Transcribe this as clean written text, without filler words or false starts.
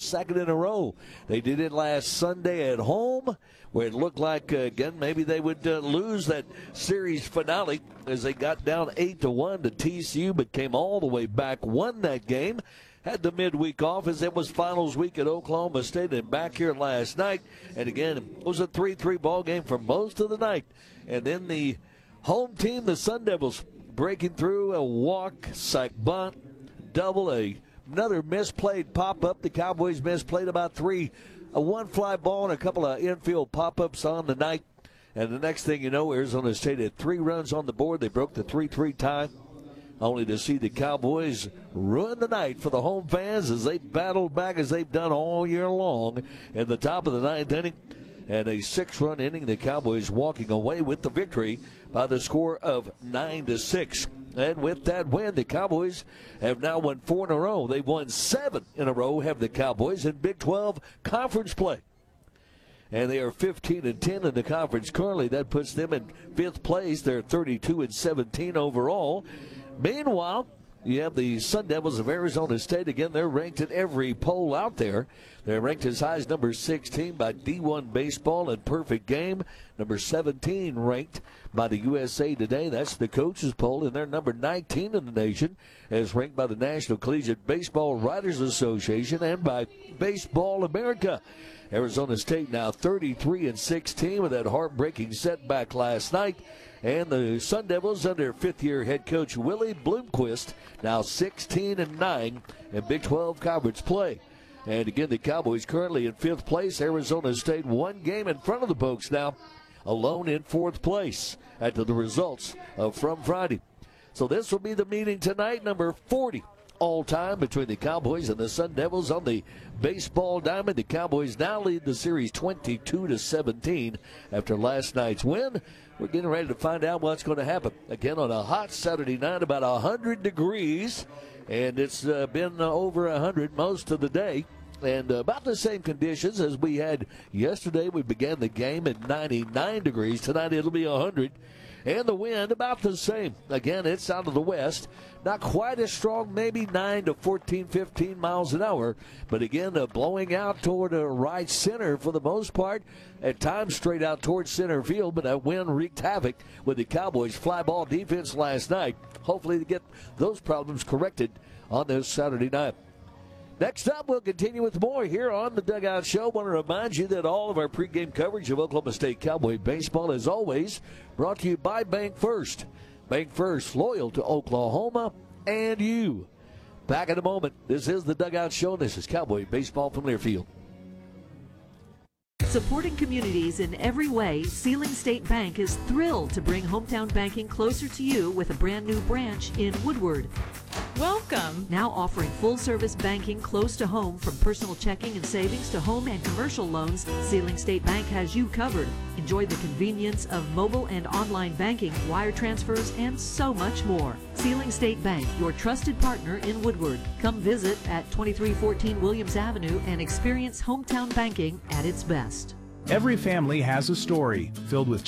second in a row. They did it last Sunday at home, where it looked like, again, maybe they would lose that series finale as they got down 8-1 to TCU, but came all the way back, won that game. Had the midweek off as it was finals week at Oklahoma State, and back here last night. And again, it was a 3-3 ball game for most of the night. And then the home team, the Sun Devils, breaking through a walk, sack bunt, double, another misplayed pop-up. The Cowboys misplayed about three, a one fly ball and a couple of infield pop-ups on the night. And the next thing you know, Arizona State had 3 runs on the board. They broke the 3-3 tie, only to see the Cowboys ruin the night for the home fans as they battled back as they've done all year long in the top of the 9th inning. And a 6-run inning, the Cowboys walking away with the victory by the score of 9-6. And with that win, the Cowboys have now won 4 in a row. They've won 7 in a row, have the Cowboys in Big 12 conference play. And they are 15-10 in the conference currently. That puts them in 5th place. They're 32-17 overall. Meanwhile, you have the Sun Devils of Arizona State. Again, they're ranked in every poll out there. They're ranked as high as number 16 by D1 Baseball and Perfect Game. Number 17 ranked by the USA Today. That's the coaches poll. And they're number 19 in the nation, as ranked by the National Collegiate Baseball Writers Association and by Baseball America. Arizona State now 33-16 with that heartbreaking setback last night. And the Sun Devils under 5th-year head coach Willie Bloomquist now 16-9 in Big 12 conference play. And again, the Cowboys currently in 5th place. Arizona State 1 game in front of the Pokes now, alone in 4th place after the results from Friday. So this will be the meeting tonight, number 40 all-time between the Cowboys and the Sun Devils on the baseball diamond. The Cowboys now lead the series 22-17 after last night's win. We're getting ready to find out what's going to happen. Again, on a hot Saturday night, about 100 degrees, and it's been over 100 most of the day. And about the same conditions as we had yesterday. We began the game at 99 degrees. Tonight it'll be 100. And the wind about the same. Again, it's out of the west. Not quite as strong, maybe 9 to 14, 15 miles an hour. But again, blowing out toward right center for the most part. At times straight out towards center field. But that wind wreaked havoc with the Cowboys' fly ball defense last night. Hopefully to get those problems corrected on this Saturday night. Next up, we'll continue with more here on the Dugout Show. I want to remind you that all of our pregame coverage of Oklahoma State Cowboy baseball is always brought to you by Bank First. Bank First, loyal to Oklahoma and you. Back in a moment. This is the Dugout Show. This is Cowboy baseball from Learfield. Supporting communities in every way, Sealing State Bank is thrilled to bring hometown banking closer to you with a brand new branch in Woodward. Welcome. Now offering full-service banking close to home, from personal checking and savings to home and commercial loans, Sealing State Bank has you covered. Enjoy the convenience of mobile and online banking, wire transfers, and so much more. Sealing State Bank, your trusted partner in Woodward. Come visit at 2314 Williams Avenue and experience hometown banking at its best. Every family has a story filled with